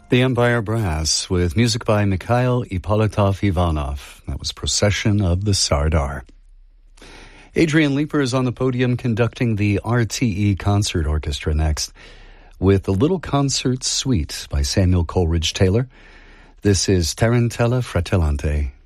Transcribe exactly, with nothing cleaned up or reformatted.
The Empire Brass with music by Mikhail Ippolitov Ivanov. That was Procession of the Sardar. Adrian Leeper is on the podium conducting the R T E Concert Orchestra next with the Little Concert Suite by Samuel Coleridge Taylor. This is Tarantella Fratellante.